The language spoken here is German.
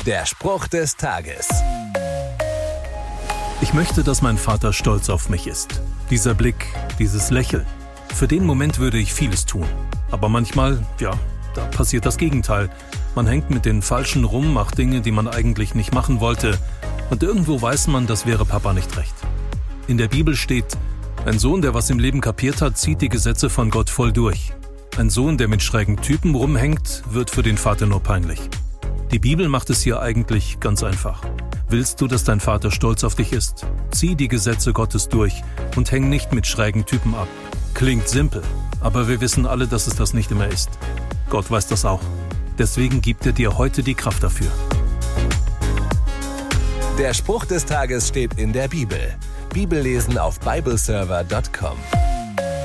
Der Spruch des Tages. Ich möchte, dass mein Vater stolz auf mich ist. Dieser Blick, dieses Lächeln. Für den Moment würde ich vieles tun. Aber manchmal, da passiert das Gegenteil. Man hängt mit den Falschen rum, macht Dinge, die man eigentlich nicht machen wollte. Und irgendwo weiß man, das wäre Papa nicht recht. In der Bibel steht, ein Sohn, der was im Leben kapiert hat, zieht die Gesetze von Gott voll durch. Ein Sohn, der mit schrägen Typen rumhängt, wird für den Vater nur peinlich. Die Bibel macht es hier eigentlich ganz einfach. Willst du, dass dein Vater stolz auf dich ist? Zieh die Gesetze Gottes durch und häng nicht mit schrägen Typen ab. Klingt simpel, aber wir wissen alle, dass es das nicht immer ist. Gott weiß das auch. Deswegen gibt er dir heute die Kraft dafür. Der Spruch des Tages steht in der Bibel. Bibellesen auf bibleserver.com.